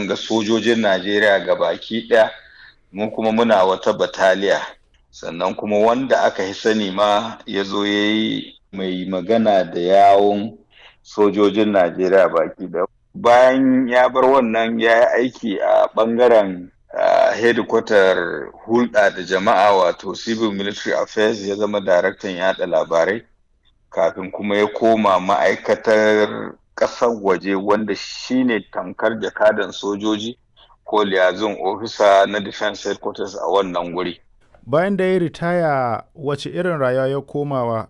kun ga sojojin Najeriya gabaki ɗaya, mu kuma muna wata bataliya. Sannan kuma wanda aka yi sani ma ya zo ya yi mai magana da yawun sojojin Najeriya baki ɗaya. Bayan ya bar wannan ya yi aiki a ɓangaren hedikwatar hulɗa da jama'a wato civil military affairs, ya zama daraktan yaɗa labarai kafin kuma ya koma ma'aikatar ƙasar waje wanda shine tamkar jakadan sojoji ko liaison officer na defense headquarters a wannan guri. Bayan da ya ritaya wace irin rayuwa ya komawa?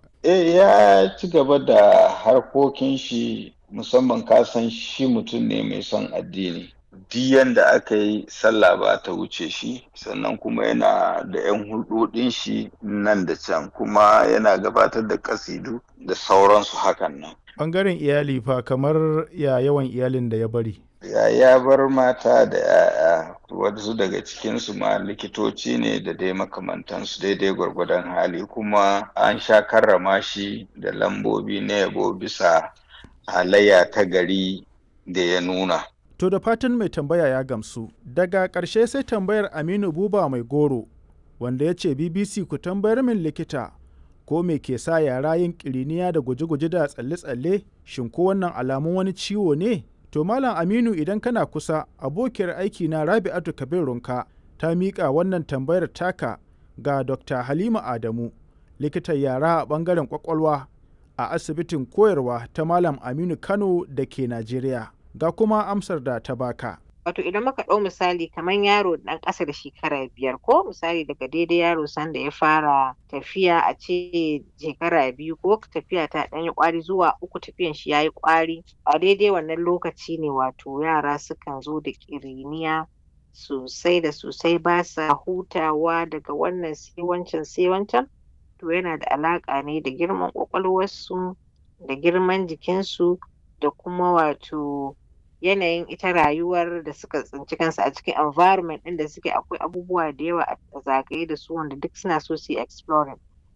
Ya ci gaba da harkokin shi, musamman kasan shi mutum ne mai son addini. Duk yanda aka yi sallah ba ta wuce shi, sannan kuma yana da 'yan hulɗoɗin shi nan da can, kuma yana gabatar da kasidu da sauransu hakan nan. Ɓangaren iyali fa kamar ya yawan iyalin da ya bari? Ya bar mata da 'ya'ya, wasu daga cikinsu ma likitoci ne da dai makamantansu daidai gwargwadon hali, kuma an sha karrama shi da lambobi na yabo bisa halayya ta gari da ya nuna. To da fatan mai tambaya ya gamsu. Daga ƙarshe sai tambayar Aminu Buba Mai Goro, wanda ya ce BBC ku tambayar min likita ko me ke sa yara yin ƙiriniya da guje-guje da tsalle-tsalle, shin ko wannan alamun wani ciwo ne? To Malam Aminu idan kana kusa, abokiyar aiki na Rabi'atu Kabir Runka ta miƙa wannan tambayar taka ga Dr. Halima Adamu, likitan yara a ɓangaren ƙwaƙwalwa a asibitin koyarwa ta Malam Aminu Kano da ke Najeriya. Ga kuma amsar da ta baka. Wato idan muka ɗau misali kamar yaro ɗan ƙasa da shekara 5, ko misali daga daidai yaro sanda ya fara tafiya a ce shekara 2 ko tafiya ta ɗan yi ƙwari zuwa 3 tafiyan shi ya yi ƙwari, a daidai wannan lokaci ne wato yara sukan zo da ƙiriniya sosai da sosai, ba sa hutawa daga wannan sai wancan sai wancan. To yana da alaƙa ne da girman ƙwaƙwalwarsu da girman jikinsu da kuma wato yanayin ita rayuwar da suka tsinci kansu a cikin environment ɗin da suke, akwai abubuwa da yawa a zagaye da su wanda duk suna so su yi exploring.